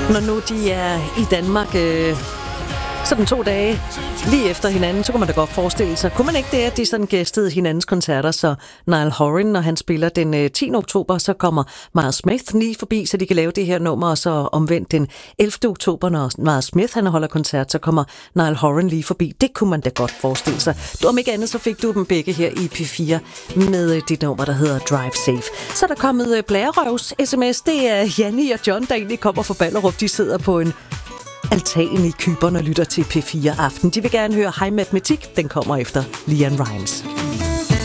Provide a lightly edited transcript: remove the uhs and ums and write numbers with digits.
Når nu de er i Danmark sådan 2 dage lige efter hinanden, så kunne man da godt forestille sig. Kunne man ikke det, at de sådan gæstede hinandens koncerter, så Niall Horan, når han spiller den 10. oktober, så kommer Miles Smith lige forbi, så de kan lave det her nummer, og så omvendt den 11. oktober, når Miles Smith han holder koncert, så kommer Niall Horan lige forbi. Det kunne man da godt forestille sig. Om ikke andet, så fik du dem begge her i P4 med dit nummer, der hedder Drive Safe. Så er der kommet blærerøvs sms. Det er Janni og John, der egentlig kommer fra Ballerup. De sidder på en altan i Cypern og lytter til P4 Aften. De vil gerne høre High Matematik. Den kommer efter Leanne Rimes.